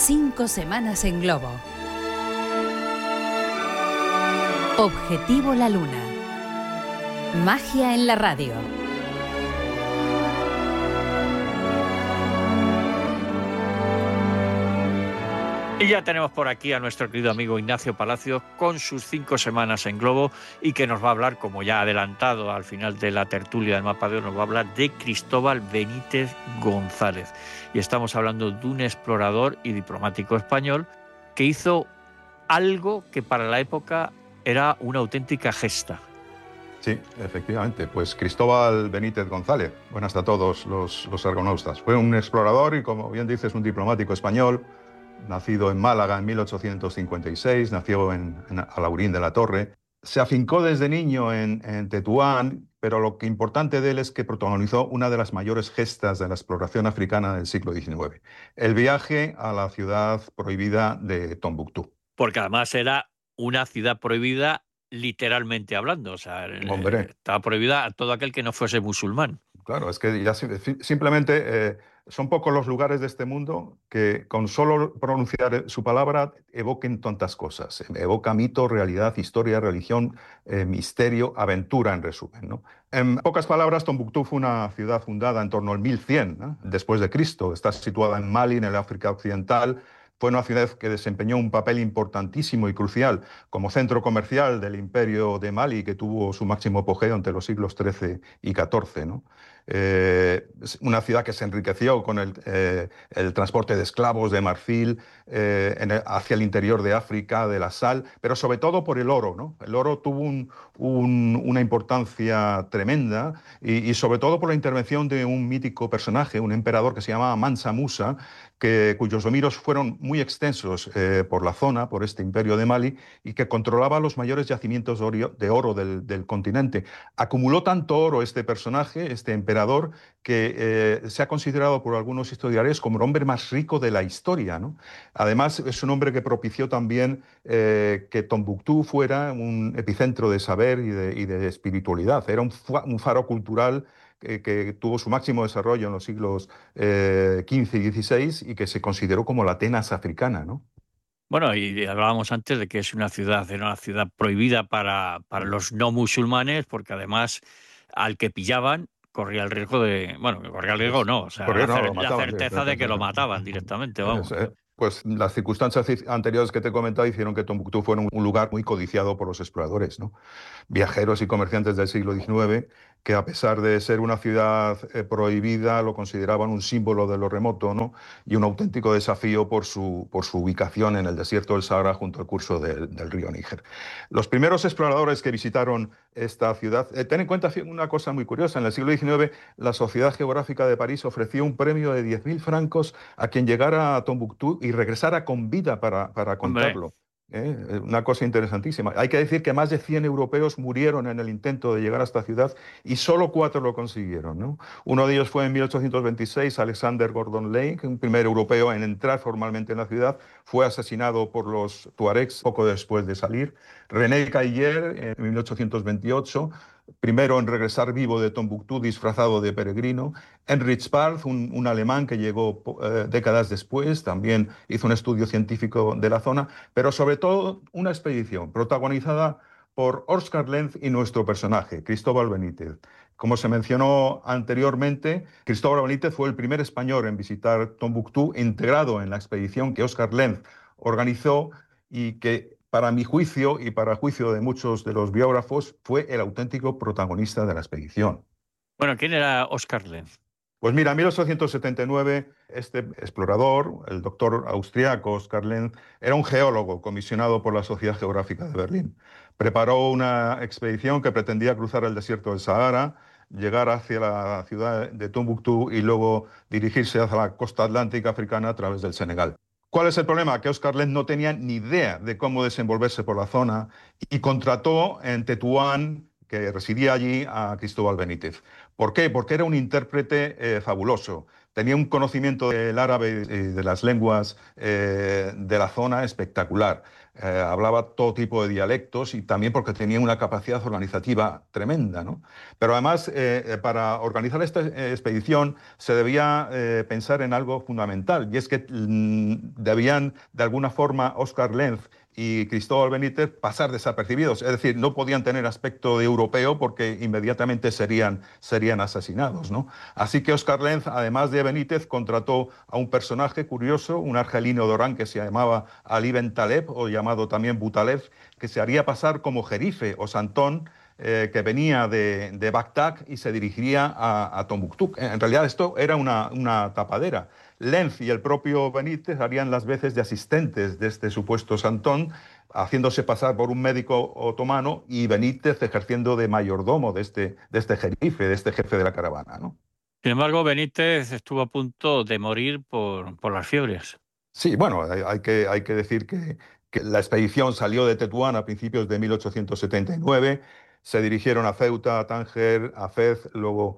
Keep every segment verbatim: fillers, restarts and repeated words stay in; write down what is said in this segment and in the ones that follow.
Cinco semanas en globo. Objetivo La Luna. Magia en la radio. Y ya tenemos por aquí a nuestro querido amigo Ignacio Palacios con sus cinco semanas en globo y que nos va a hablar, como ya ha adelantado al final de la tertulia del Mapa de Oro, nos va a hablar de Cristóbal Benítez González. Y estamos hablando de un explorador y diplomático español que hizo algo que para la época era una auténtica gesta. Sí, efectivamente. Pues Cristóbal Benítez González, buenas a todos los, los argonautas. Fue un explorador y, como bien dices, un diplomático español. Nacido en Málaga en mil ochocientos cincuenta y seis, nació en, en Alhaurín de la Torre. Se afincó desde niño en, en Tetuán, pero lo que importante de él es que protagonizó una de las mayores gestas de la exploración africana del siglo diecinueve, el viaje a la ciudad prohibida de Tombuctú. Porque además era una ciudad prohibida literalmente hablando, o sea, Hombre. estaba prohibida a todo aquel que no fuese musulmán. Claro, es que ya simplemente eh, son pocos los lugares de este mundo que con solo pronunciar su palabra evoquen tantas cosas. Evoca mito, realidad, historia, religión, eh, misterio, aventura, en resumen, ¿no? En pocas palabras, Tombuctú fue una ciudad fundada en torno al mil cien, ¿no?, después de Cristo. Está situada en Mali, en el África Occidental. Fue una ciudad que desempeñó un papel importantísimo y crucial como centro comercial del Imperio de Mali, que tuvo su máximo apogeo entre los siglos trece y catorce, ¿no? Eh, una ciudad que se enriqueció con el, eh, el transporte de esclavos de marfil eh, en el, hacia el interior de África, de la sal, pero sobre todo por el oro, ¿no? El oro tuvo un, un, una importancia tremenda y, y sobre todo por la intervención de un mítico personaje, un emperador que se llamaba Mansa Musa, que, cuyos dominios fueron muy extensos eh, por la zona, por este imperio de Mali, y que controlaba los mayores yacimientos de oro, de oro del, del continente. Acumuló tanto oro este personaje, este emperador, que eh, se ha considerado por algunos historiadores como el hombre más rico de la historia, ¿no? Además, es un hombre que propició también eh, que Tombuctú fuera un epicentro de saber y de, y de espiritualidad. Era un, un faro cultural que, que tuvo su máximo desarrollo en los siglos eh, quince y dieciséis y que se consideró como la Atenas africana, ¿no? Bueno, y hablábamos antes de que es una ciudad, era una ciudad prohibida para, para los no musulmanes, porque además al que pillaban corría el riesgo de... Bueno, que corría el riesgo no, o sea, corría, la, no, cer lo la mataban, certeza de que lo mataban directamente, vamos. Es, eh, pues las circunstancias anteriores que te he comentado hicieron que Tombuctú fuera un, un lugar muy codiciado por los exploradores, ¿no? Viajeros y comerciantes del siglo diecinueve, que a pesar de ser una ciudad eh, prohibida, lo consideraban un símbolo de lo remoto, ¿no?, y un auténtico desafío por su, por su ubicación en el desierto del Sahara junto al curso del, del río Níger. Los primeros exploradores que visitaron esta ciudad, eh, ten en cuenta una cosa muy curiosa, en el siglo diecinueve la Sociedad Geográfica de París ofreció un premio de diez mil francos a quien llegara a Tombuctú y regresara con vida para, para contarlo. Hombre. ¿Eh? Una cosa interesantísima. Hay que decir que más de cien europeos murieron en el intento de llegar a esta ciudad y solo cuatro lo consiguieron, ¿no? Uno de ellos fue en mil ochocientos veintiséis, Alexander Gordon Lake, un primer europeo en entrar formalmente en la ciudad. Fue asesinado por los tuaregs poco después de salir. René Cailler, en mil ochocientos veintiocho, primero en regresar vivo de Tombuctú disfrazado de peregrino. Heinrich Barth, un, un alemán que llegó eh, décadas después, también hizo un estudio científico de la zona, pero sobre todo una expedición protagonizada por Oskar Lenz y nuestro personaje, Cristóbal Benítez. Como se mencionó anteriormente, Cristóbal Benítez fue el primer español en visitar Tombuctú, integrado en la expedición que Oskar Lenz organizó y que, para mi juicio y para juicio de muchos de los biógrafos, fue el auténtico protagonista de la expedición. Bueno, ¿quién era Oskar Lenz? Pues mira, en mil ochocientos setenta y nueve este explorador, el doctor austriaco Oskar Lenz, era un geólogo comisionado por la Sociedad Geográfica de Berlín. Preparó una expedición que pretendía cruzar el desierto del Sahara, llegar hacia la ciudad de Tombuctú y luego dirigirse hacia la costa atlántica africana a través del Senegal. ¿Cuál es el problema? Que Oskar Lenz no tenía ni idea de cómo desenvolverse por la zona y contrató en Tetuán, que residía allí, a Cristóbal Benítez. ¿Por qué? Porque era un intérprete eh, fabuloso. Tenía un conocimiento del árabe y de las lenguas eh, de la zona espectacular. eh, hablaba todo tipo de dialectos y también porque tenía una capacidad organizativa tremenda, ¿no? Pero además, eh, para organizar esta expedición se debía eh, pensar en algo fundamental, y es que mm, debían, de alguna forma, Óscar Lenz y Cristóbal Benítez pasar desapercibidos, es decir, no podían tener aspecto de europeo porque inmediatamente serían, serían asesinados, ¿no? Así que Óscar Lenz, además de Benítez, contrató a un personaje curioso, un argelino de Orán que se llamaba Ali Ben Taleb, o llamado también Butalev, que se haría pasar como jerife o santón, eh, que venía de, de Bagdad y se dirigiría a, a Tombuctú. En realidad esto era una, una tapadera. Lenz y el propio Benítez harían las veces de asistentes de este supuesto santón, haciéndose pasar por un médico otomano, y Benítez ejerciendo de mayordomo de este, de este jerife, de este jefe de la caravana, ¿no? Sin embargo, Benítez estuvo a punto de morir por, por las fiebres. Sí, bueno, hay, hay que, hay que decir que, que la expedición salió de Tetuán a principios de mil ochocientos setenta y nueve, se dirigieron a Ceuta, a Tánger, a Fez, luego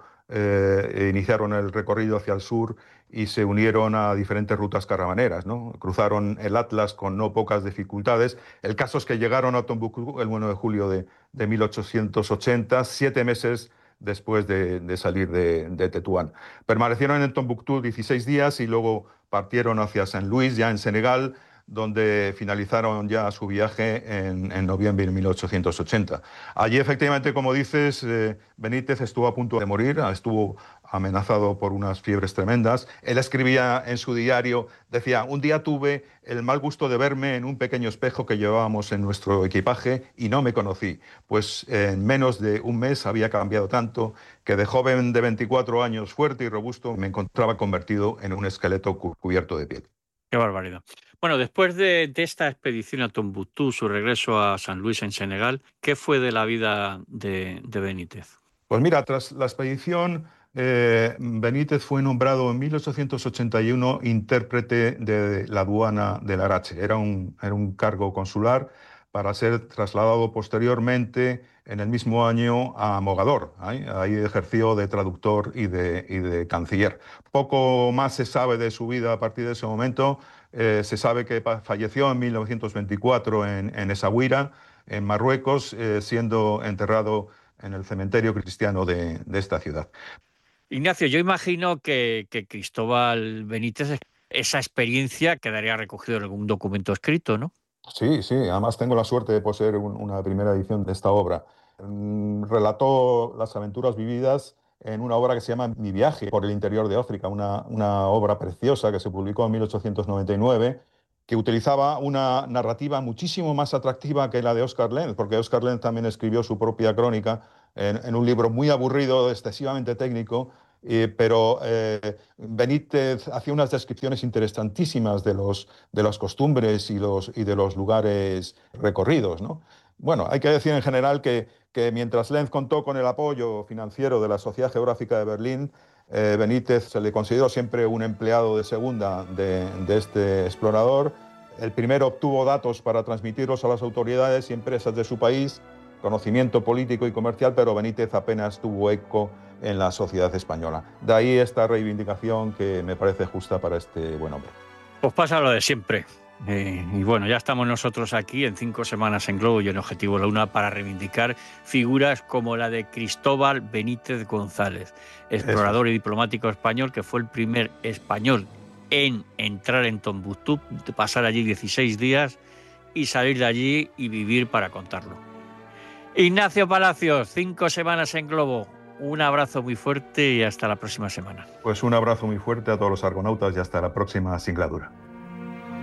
eh, iniciaron el recorrido hacia el sur y se unieron a diferentes rutas caravaneras, ¿no? Cruzaron el Atlas con no pocas dificultades. El caso es que llegaron a Tombuctú el uno de julio de, de mil ochocientos ochenta, siete meses después de, de salir de, de Tetuán. Permanecieron en Tombuctú dieciséis días y luego partieron hacia Saint Louis, ya en Senegal, donde finalizaron ya su viaje en, en noviembre de mil ochocientos ochenta. Allí, efectivamente, como dices, eh, Benítez estuvo a punto de morir, estuvo amenazado por unas fiebres tremendas. Él escribía en su diario, decía: un día tuve el mal gusto de verme en un pequeño espejo que llevábamos en nuestro equipaje y no me conocí, pues en menos de un mes había cambiado tanto que de joven de veinticuatro años, fuerte y robusto, me encontraba convertido en un esqueleto cu- cubierto de piel. Qué barbaridad. Bueno, después de, de esta expedición a Tombuctú, su regreso a San Luis en Senegal, ¿qué fue de la vida de, de Benítez? Pues mira, tras la expedición, eh, Benítez fue nombrado en mil ochocientos ochenta y uno intérprete de la aduana de Larache. Era un, era un cargo consular para ser trasladado posteriormente en el mismo año a Mogador. Ahí, ahí ejerció de traductor y de, y de canciller. Poco más se sabe de su vida a partir de ese momento. Eh, se sabe que falleció en mil novecientos veinticuatro en, en Essaouira, en Marruecos, eh, siendo enterrado en el cementerio cristiano de, de esta ciudad. Ignacio, yo imagino que, que Cristóbal Benítez, esa experiencia quedaría recogido en algún documento escrito, ¿no? Sí, sí, además tengo la suerte de poseer un- una primera edición de esta obra. Mm, relató las aventuras vividas en una obra que se llama Mi viaje por el interior de África, una, una obra preciosa que se publicó en mil ochocientos noventa y nueve, que utilizaba una narrativa muchísimo más atractiva que la de Óscar Lenz, porque Óscar Lenz también escribió su propia crónica en, en un libro muy aburrido, excesivamente técnico, eh, pero eh, Benítez hacía unas descripciones interesantísimas de los de las costumbres y, los, y de los lugares recorridos, ¿no? Bueno, hay que decir en general que, que mientras Lenz contó con el apoyo financiero de la Sociedad Geográfica de Berlín, eh, Benítez se le consideró siempre un empleado de segunda de, de este explorador. El primero obtuvo datos para transmitirlos a las autoridades y empresas de su país, conocimiento político y comercial, pero Benítez apenas tuvo eco en la sociedad española. De ahí esta reivindicación que me parece justa para este buen hombre. Pues pasa lo de siempre. Eh, y bueno, ya estamos nosotros aquí en cinco semanas en Globo y en Objetivo Luna para reivindicar figuras como la de Cristóbal Benítez González, explorador y diplomático español, que fue el primer español en entrar en Tombuctú, pasar allí dieciséis días y salir de allí y vivir para contarlo. Ignacio Palacios, cinco semanas en Globo. Un abrazo muy fuerte y hasta la próxima semana. Pues un abrazo muy fuerte a todos los argonautas y hasta la próxima singladura.